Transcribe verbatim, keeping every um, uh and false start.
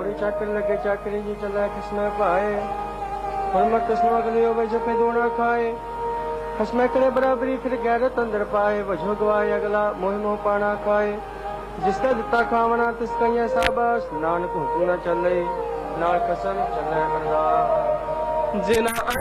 जोड़ी चाकर लगे चाकरी जी चला खसमै पाए हुरमत तस्मा गलियो वे जपे दोना खाए खसमै करे बराबरी फिर गैरत अंदर पाए वजो गवाए अगला मोह मोह पाना खाए जिसका दिता खावना तिसका ये साबास नानक हुक्म न चले नाल कसम चले अरदास जिना